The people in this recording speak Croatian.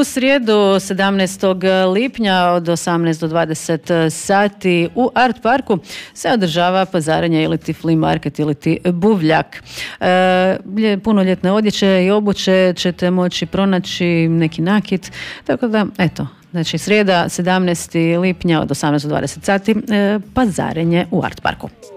srijedu 17. lipnja od 18 do 20 sati u Art Parku se održava pazarenje ili ti flea market ili ti buvljak. Puno ljetne odjeće i obuće ćete moći pronaći, neki nakit, tako da eto, znači srijeda 17. lipnja od 18 do 20 sati pazarenje u Art Parku.